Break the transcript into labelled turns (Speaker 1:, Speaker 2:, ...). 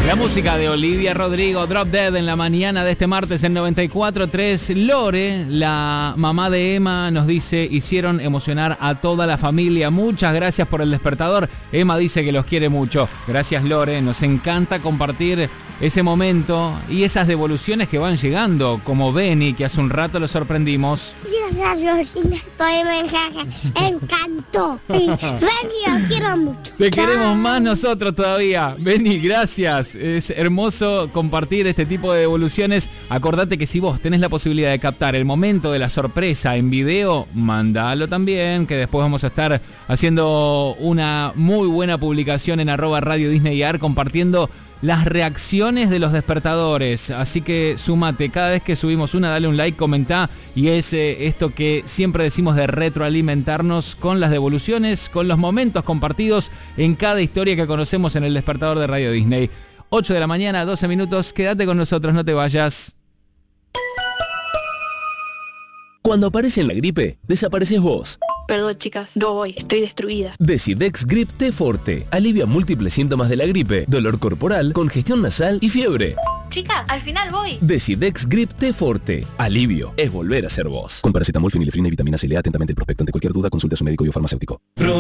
Speaker 1: La música de Olivia Rodrigo, Drop Dead en la mañana de este martes en 94.3. Lore, la mamá de Emma, nos dice: hicieron emocionar a toda la familia. Muchas gracias por el despertador. Emma dice que los quiere mucho. Gracias, Lore. Nos encanta compartir ese momento y esas devoluciones que van llegando, como Benny, que hace un rato lo sorprendimos.
Speaker 2: Encantó. Benny, lo quiero mucho.
Speaker 1: Te queremos más nosotros todavía. Benny, gracias. Es hermoso compartir este tipo de devoluciones. Acordate que si vos tenés la posibilidad de captar el momento de la sorpresa en video, mandalo también, que después vamos a estar haciendo una muy buena publicación en @Radio_Disney_AR compartiendo las reacciones de los despertadores. Así que sumate, cada vez que subimos una, dale un like, comentá. Y es esto que siempre decimos de retroalimentarnos con las devoluciones, con los momentos compartidos en cada historia que conocemos en el despertador de Radio Disney. 8 de la mañana, 12 minutos, quédate con nosotros, no te vayas.
Speaker 3: Cuando aparece la gripe, desapareces vos.
Speaker 4: Perdón, chicas, no voy, estoy destruida.
Speaker 3: Decidex Grip T Forte alivia múltiples síntomas de la gripe, dolor corporal, congestión nasal y fiebre.
Speaker 4: Chicas, al final voy.
Speaker 3: Decidex Grip T Forte. Alivio es volver a ser vos. Con paracetamol, fenilefrina y vitamina C. Lea atentamente el prospecto. Ante cualquier duda, consulte a su médico y o farmacéutico.